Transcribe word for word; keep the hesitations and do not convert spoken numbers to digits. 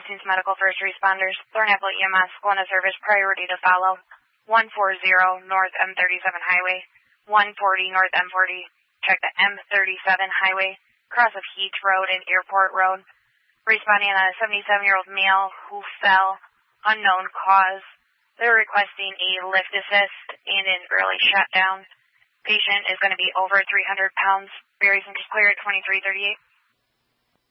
Since medical first responders, Thornapple E M S, one of service priority to follow. one forty North M thirty-seven Highway, one forty North M forty. Check the M thirty-seven Highway, cross of Heath Road and Airport Road. Responding on a seventy-seven-year-old male who fell, unknown cause. They're requesting a lift assist and an early shutdown. Patient is going to be over three hundred pounds. Barry's interest clear at twenty-three thirty-eight.